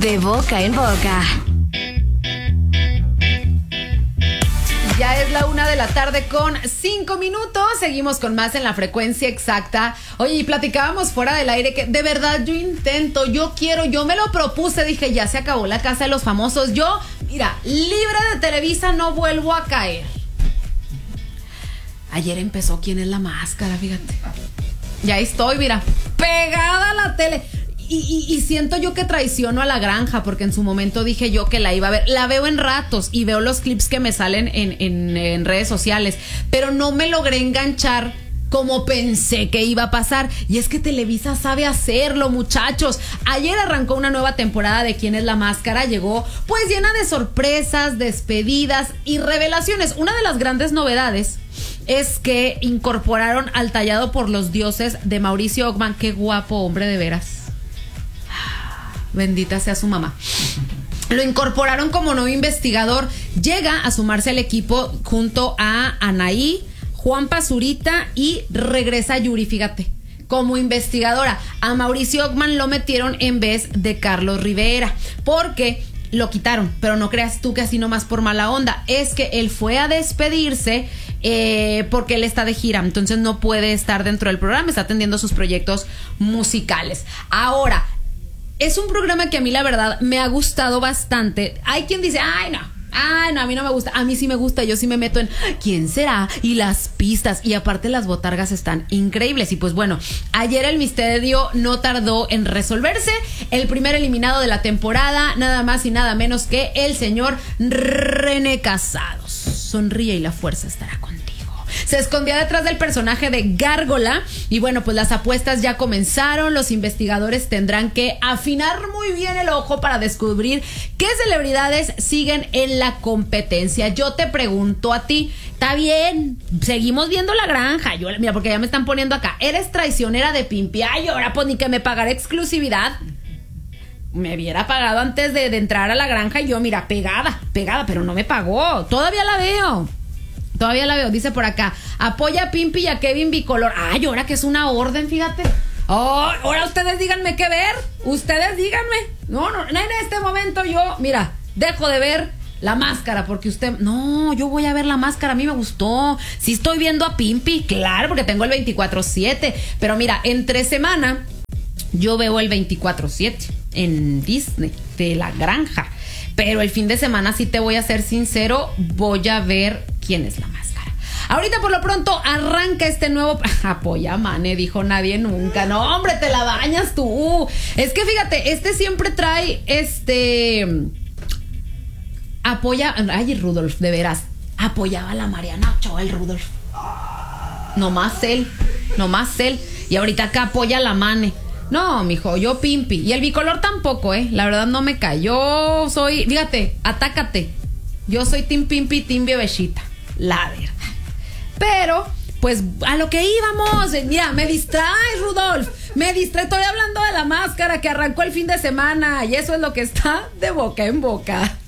De boca en boca. Ya es la 1:05 p.m. Seguimos con más en la frecuencia exacta. Oye, y platicábamos fuera del aire que de verdad yo intento, yo quiero, yo me lo propuse. Dije, ya se acabó la casa de los famosos. Yo, mira, libre de Televisa, no vuelvo a caer. Ayer empezó ¿Quién es la máscara? Fíjate. Ya estoy, mira, pegada a la tele. Y siento yo que traiciono a La Granja, porque en su momento dije yo que la iba a ver. La veo en ratos y veo los clips que me salen en redes sociales, pero no me logré enganchar como pensé que iba a pasar. Y es que Televisa sabe hacerlo, muchachos. Ayer arrancó una nueva temporada de ¿Quién es la máscara? Llegó pues llena de sorpresas, despedidas y revelaciones. Una de las grandes novedades es que incorporaron al tallado por los dioses de Mauricio Ockman. Qué guapo hombre, de veras. Bendita sea su mamá. Lo incorporaron como nuevo investigador. Llega a sumarse al equipo junto a Anaí, Juan Pazurita y regresa Yuri, fíjate, como investigadora. A Mauricio Ockman lo metieron en vez de Carlos Rivera, porque lo quitaron, pero no creas tú que así nomás por mala onda. Es que él fue a despedirse porque él está de gira, entonces no puede estar dentro del programa, está atendiendo sus proyectos musicales. Ahora, es un programa que a mí la verdad me ha gustado bastante. Hay quien dice, ay no, a mí no me gusta. A mí sí me gusta, yo sí me meto en ¿quién será? Y las pistas, y aparte las botargas están increíbles. Y pues bueno, ayer el misterio no tardó en resolverse. El primer eliminado de la temporada, nada más y nada menos que el señor René Casados. Sonríe y la fuerza estará contigo. Se escondía detrás del personaje de Gárgola. Y bueno, pues las apuestas ya comenzaron. Los investigadores tendrán que afinar muy bien el ojo para descubrir qué celebridades siguen en la competencia. Yo te pregunto a ti, está bien, seguimos viendo La Granja. Mira, porque ya me están poniendo acá, eres traicionera de Pimpi. Ay, ahora pues ni que me pagara exclusividad. Me hubiera pagado antes de entrar a La Granja. Y yo, mira, pegada, pero no me pagó. Todavía la veo, dice por acá. Apoya a Pimpi y a Kevin Bicolor. Ay, ahora que es una orden, fíjate. Oh, ahora ustedes díganme qué ver. Ustedes díganme. No, en este momento yo, mira, dejo de ver La Máscara porque usted... No, yo voy a ver La Máscara, a mí me gustó. Sí estoy viendo a Pimpi, claro, porque tengo el 24/7. Pero mira, entre semana yo veo el 24/7 en Disney de La Granja. Pero el fin de semana, sí te voy a ser sincero, voy a ver ¿Quién es la máscara? Ahorita por lo pronto arranca este nuevo... Apoya, mane, dijo nadie nunca. No, hombre, te la bañas tú. Es que fíjate, este siempre trae apoya... Ay, Rudolf, de veras. Apoyaba a la Mariana Ochoa, el Rudolf. Nomás él. Y ahorita acá apoya a la mane. No, mijo, yo Pimpi. Y el Bicolor tampoco, la verdad no me cae. Yo soy, fíjate, atácate. Yo soy Team Pimpi, Team Bebechita. La verdad. Pero, pues, a lo que íbamos. Mira, me distraes, Rudolf. Estoy hablando de La Máscara que arrancó el fin de semana. Y eso es lo que está de boca en boca.